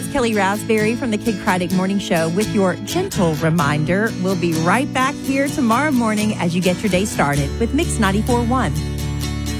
it's Kelly Raspberry from the Kid Craddock Morning Show with your gentle reminder. We'll be right back here tomorrow morning as you get your day started with Mix 94.1.